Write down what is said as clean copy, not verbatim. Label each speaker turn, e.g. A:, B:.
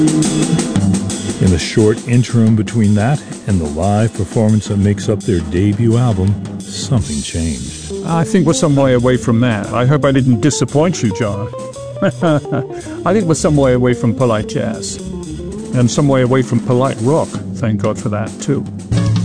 A: In the short interim between that and the live performance that makes up their debut album, something changed.
B: I think we're some way away from that. I hope I didn't disappoint you, John. I think we're some way away from polite jazz. And some way away from polite rock. Thank God for that, too.